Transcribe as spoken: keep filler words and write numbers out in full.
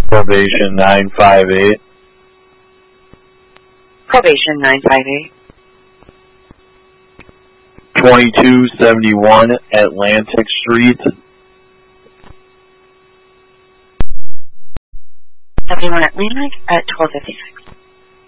Probation nine five eight. Probation nine five eight. twenty-two seventy-one Atlantic Street. seventy-one Atlantic at twelve fifty-six.